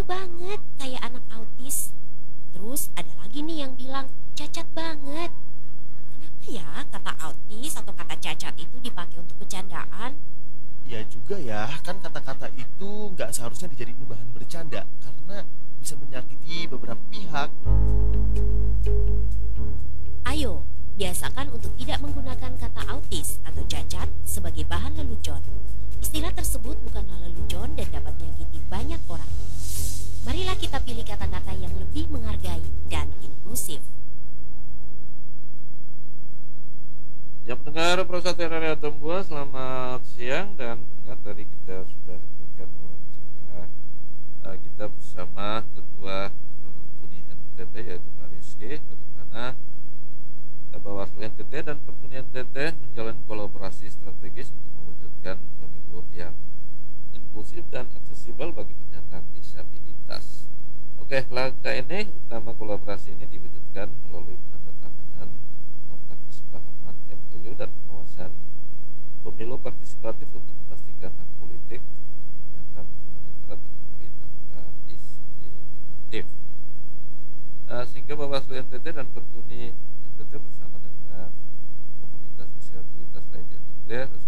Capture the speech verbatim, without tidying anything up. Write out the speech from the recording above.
banget kayak anak autis. Terus ada lagi nih yang bilang cacat banget. Kenapa ya kata autis atau kata cacat itu dipakai untuk bercandaan? Iya juga ya, kan kata-kata itu nggak seharusnya dijadiin bahan bercanda karena bisa menyakiti beberapa pihak. Ayo, biasakan untuk tidak menggunakan kata autis atau cacat sebagai bahan lelucon. Istilah tersebut bukanlah lelucon dan dapat menyakiti banyak orang. Marilah kita pilih kata-kata yang lebih menghargai dan inklusif. Ya pendengar Prosat R R Tambua, selamat siang. Dan pendengar, tadi kita sudah berikan wawancara uh, kita bersama Ketua Pertuni N T T yaitu Pak Rizky, bagaimana Bawaslu N T T dan Pertuni N T T menjalin kolaborasi strategis untuk mewujudkan pemilu yang inklusif dan aksesibel bagi penyandang disabilitas. Oke, langkah ini utama kolaborasi ini diwujudkan melalui penandatanganan nota kesepahaman M O U dan pengawasan pemilu partisipatif untuk memastikan hak politik penyandang tunanetra terpenuhi tanpa diskriminatif. Uh, sehingga Bawaslu N T T dan Pertuni N T T bersama dengan komunitas disabilitas lain di N T T